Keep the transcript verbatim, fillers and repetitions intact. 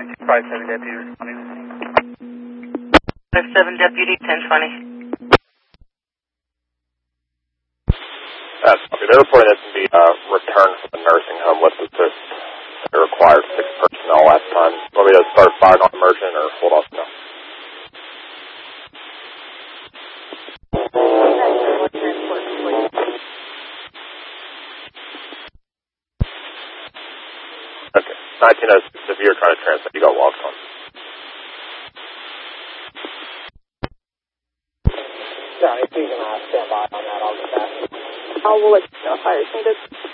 five seven Deputy responding. five seven Deputy, ten twenty. Uh, they're reporting this in the uh, return from the nursing home with assist. It required six personnel last time. Want me to start firing on immersion or hold off now? Okay. nineteen oh six, if you're trying to transmit, you got logged on. Sorry, if you can uh, stand by on that, I'll get back. I will let you know if I needed.